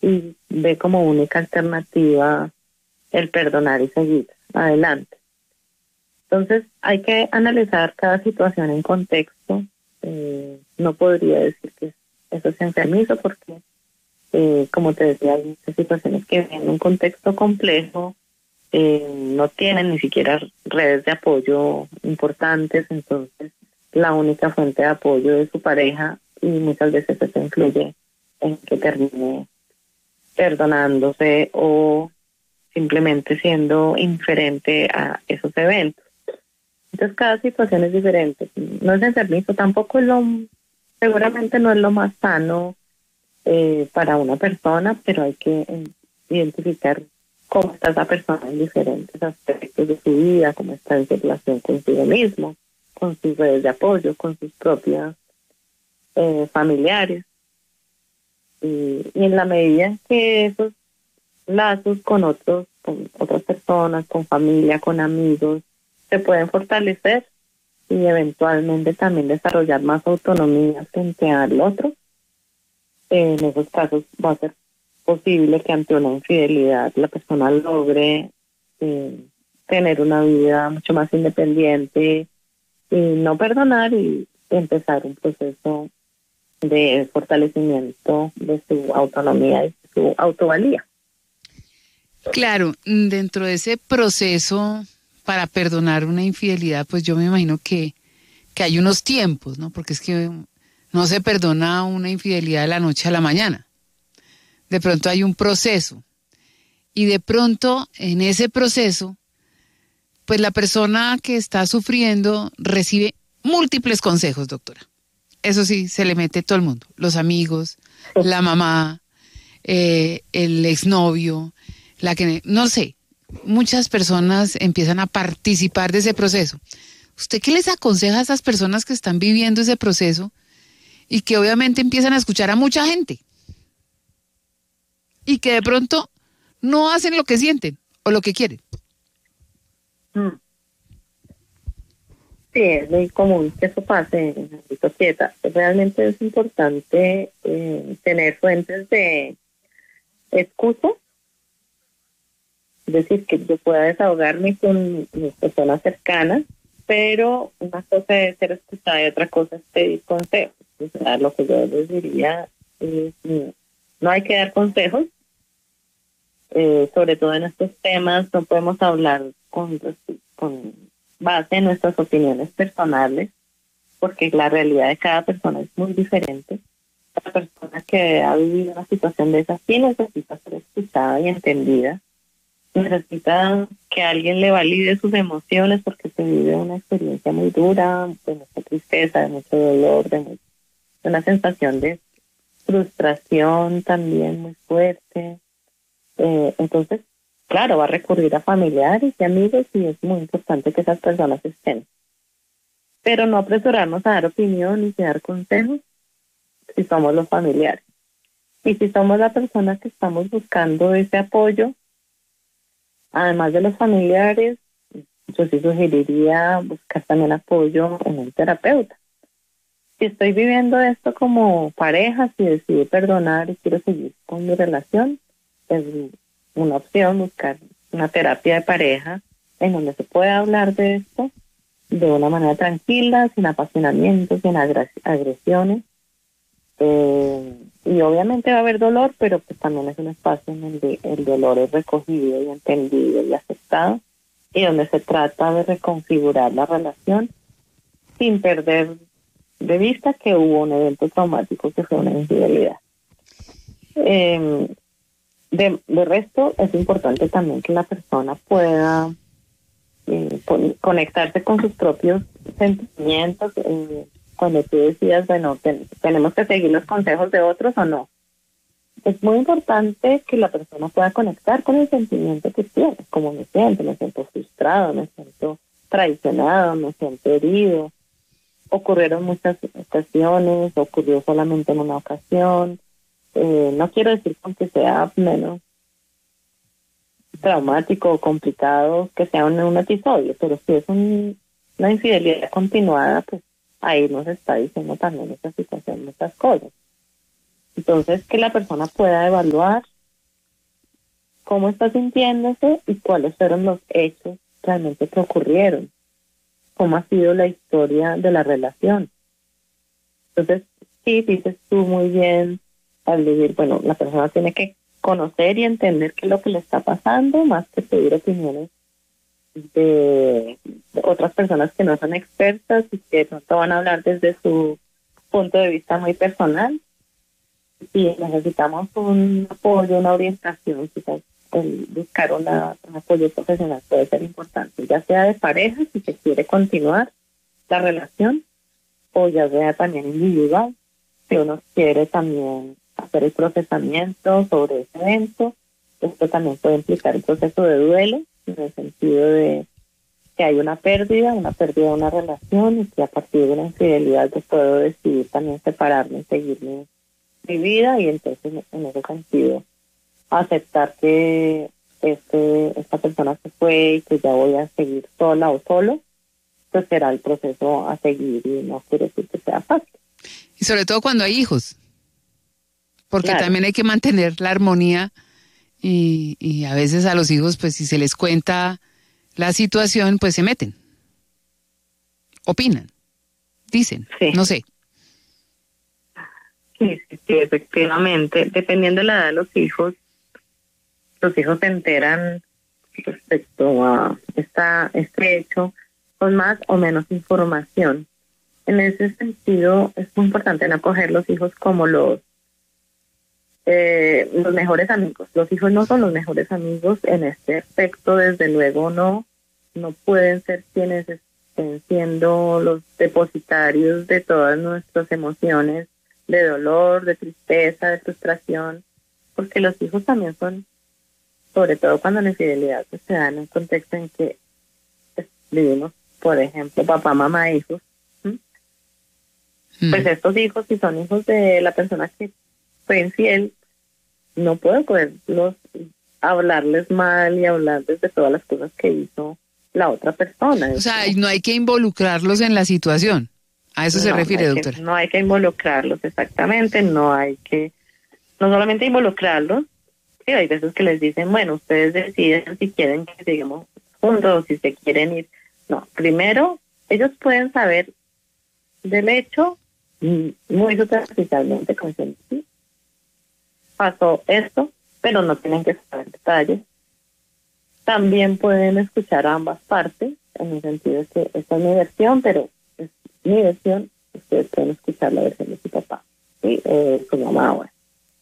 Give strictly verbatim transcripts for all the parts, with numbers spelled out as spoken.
y ve como única alternativa el perdonar y seguir adelante. Entonces hay que analizar cada situación en contexto. Eh, no podría decir que eso es enfermizo porque, eh, como te decía, hay muchas situaciones que en un contexto complejo eh, no tienen ni siquiera redes de apoyo importantes, entonces la única fuente de apoyo es su pareja y muchas veces eso influye en que termine perdonándose o simplemente siendo indiferente a esos eventos. Entonces cada situación es diferente. No es enfermizo, tampoco es lo, seguramente no es lo más sano eh, para una persona, pero hay que eh, identificar cómo está esa persona en diferentes aspectos de su vida, cómo está en su relación consigo mismo, con sus redes de apoyo, con sus propias eh, familiares. Y, y en la medida en que esos lazos con otros, con otras personas, con familia, con amigos, se pueden fortalecer y eventualmente también desarrollar más autonomía frente al otro, en esos casos va a ser posible que ante una infidelidad la persona logre eh, tener una vida mucho más independiente y no perdonar y empezar un proceso de fortalecimiento de su autonomía y de su autovalía. Claro, dentro de ese proceso para perdonar una infidelidad, pues yo me imagino que, que hay unos tiempos, ¿no? Porque es que no se perdona una infidelidad de la noche a la mañana. De pronto hay un proceso. Y de pronto, en ese proceso, pues la persona que está sufriendo recibe múltiples consejos, doctora. Eso sí, se le mete todo el mundo. Los amigos, la mamá, eh, el exnovio, la que, no sé, muchas personas empiezan a participar de ese proceso. ¿Usted qué les aconseja a esas personas que están viviendo ese proceso y que obviamente empiezan a escuchar a mucha gente y que de pronto no hacen lo que sienten o lo que quieren? Sí, es muy común que eso pase en la sociedad. Realmente es importante eh, tener fuentes de excusa, es decir, que yo pueda desahogarme con mis personas cercanas, pero una cosa es ser escuchada y otra cosa es pedir consejos. O sea, lo que yo les diría es, no hay que dar consejos, eh, sobre todo en estos temas, no podemos hablar con, con base en nuestras opiniones personales, porque la realidad de cada persona es muy diferente. La persona que ha vivido una situación de esas sí necesita ser escuchada y entendida, necesita que alguien le valide sus emociones porque se vive una experiencia muy dura, de mucha tristeza, de mucho dolor, de, muy, de una sensación de frustración también muy fuerte. Eh, entonces, claro, va a recurrir a familiares y amigos y es muy importante que esas personas estén. Pero no apresurarnos a dar opiniones y dar consejos si somos los familiares. Y si somos la persona que estamos buscando ese apoyo, además de los familiares, yo sí sugeriría buscar también apoyo en un terapeuta. Si estoy viviendo esto como pareja, si decido perdonar y quiero seguir con mi relación, es una opción buscar una terapia de pareja en donde se pueda hablar de esto de una manera tranquila, sin apasionamientos, sin agresiones. Eh, y obviamente va a haber dolor, pero pues también es un espacio en donde el dolor es recogido y entendido y aceptado, y donde se trata de reconfigurar la relación sin perder de vista que hubo un evento traumático que fue una infidelidad. Eh, de, de resto, es importante también que la persona pueda eh, con, conectarse con sus propios sentimientos. Eh, cuando tú decidas, bueno, ten, tenemos que seguir los consejos de otros o no. Es muy importante que la persona pueda conectar con el sentimiento que tiene, como me siento, me siento frustrado, me siento traicionado, me siento herido. Ocurrieron muchas ocasiones, ocurrió solamente en una ocasión. Eh, no quiero decir con que sea menos traumático o complicado que sea un, un episodio, pero si es un, una infidelidad continuada, pues ahí nos está diciendo también esta situación, muchas cosas. Entonces, que la persona pueda evaluar cómo está sintiéndose y cuáles fueron los hechos realmente que ocurrieron, cómo ha sido la historia de la relación. Entonces, sí, dices tú muy bien al decir, bueno, la persona tiene que conocer y entender qué es lo que le está pasando, más que pedir opiniones de, de otras personas que no son expertas y que de pronto van a hablar desde su punto de vista muy personal. Sí, necesitamos un apoyo, una orientación, quizás el buscar una, un apoyo profesional puede ser importante, ya sea de pareja, si se quiere continuar la relación, o ya sea también individual, si uno quiere también hacer el procesamiento sobre ese evento. Esto también puede implicar el proceso de duelo, en el sentido de que hay una pérdida, una pérdida de una relación, y que a partir de una infidelidad yo puedo decidir también separarme y seguir mi, mi vida, y entonces en ese sentido aceptar que este esta persona se fue y que ya voy a seguir sola o solo, pues será el proceso a seguir, y no quiere decir que sea fácil. Y sobre todo cuando hay hijos, porque Claro. también hay que mantener la armonía y, y a veces a los hijos, pues si se les cuenta la situación, pues se meten, opinan, dicen, Sí. no sé. Sí, sí, sí, efectivamente. Dependiendo de la edad de los hijos, los hijos se enteran respecto a esta, este hecho con más o menos información. En ese sentido, es muy importante no coger los hijos como los eh, los mejores amigos. Los hijos no son los mejores amigos en este aspecto, desde luego no, no pueden ser quienes estén siendo los depositarios de todas nuestras emociones, de dolor, de tristeza, de frustración, porque los hijos también son, sobre todo cuando la infidelidad pues, se da en un contexto en que pues, vivimos, por ejemplo, papá, mamá, hijos, ¿sí? mm. Pues estos hijos, si son hijos de la persona que fue infiel, no puedo poderlos hablarles mal y hablarles de todas las cosas que hizo la otra persona. O sea, no hay que involucrarlos en la situación. ¿A eso no, se refiere, no doctora? Que, no hay que involucrarlos, exactamente, no hay que, no solamente involucrarlos, sí, hay veces que les dicen, bueno, ustedes deciden si quieren que sigamos juntos o si se quieren ir. No, primero, ellos pueden saber del hecho muy superficialmente, como dicen, sí, pasó esto, pero no tienen que saber detalles. También pueden escuchar a ambas partes, en el sentido de que esta es mi versión, pero es mi versión, ustedes pueden escuchar la versión de su papá, ¿sí? eh, su mamá, bueno.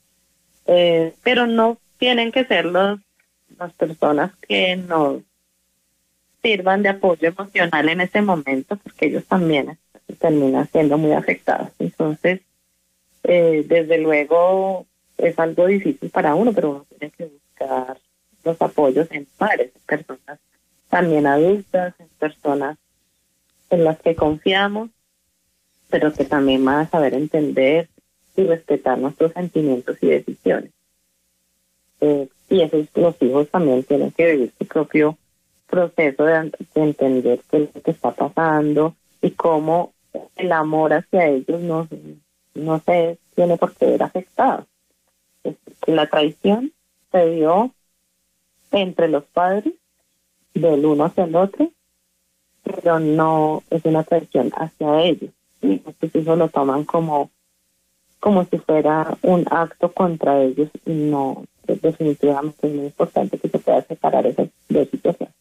Eh, pero no tienen que ser los, las personas que nos sirvan de apoyo emocional en ese momento, porque ellos también terminan siendo muy afectados. Entonces, eh, desde luego, es algo difícil para uno, pero uno tiene que buscar los apoyos en pares, en personas también adultas, en personas en las que confiamos, pero que también van a saber entender y respetar nuestros sentimientos y decisiones. Eh, y esos los hijos también tienen que vivir su propio proceso de, de entender qué es lo que está pasando y cómo el amor hacia ellos no, no se tiene por qué ver afectado. Es que la traición se dio entre los padres, del uno hacia el otro, pero no es una traición hacia ellos. Y estos hijos lo toman como, como si fuera un acto contra ellos, y no, definitivamente es muy importante que se pueda separar esas dos situaciones.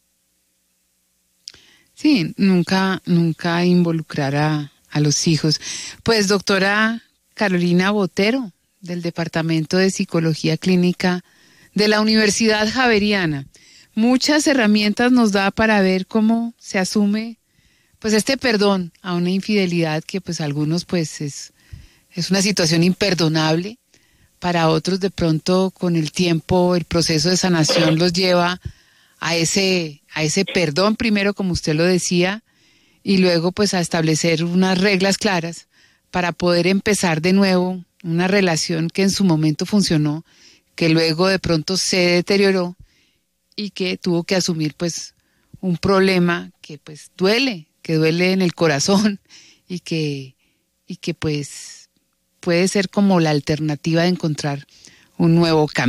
Sí, nunca, nunca involucrar a, a los hijos. Pues doctora Carolina Botero, del Departamento de Psicología Clínica de la Universidad Javeriana, muchas herramientas nos da para ver cómo se asume pues este perdón a una infidelidad que pues algunos pues es, es una situación imperdonable, para otros de pronto con el tiempo el proceso de sanación los lleva a ese, a ese perdón primero, como usted lo decía, y luego pues a establecer unas reglas claras para poder empezar de nuevo una relación que en su momento funcionó, que luego de pronto se deterioró y que tuvo que asumir pues un problema que pues duele, que duele en el corazón y que, y que pues puede ser como la alternativa de encontrar un nuevo camino.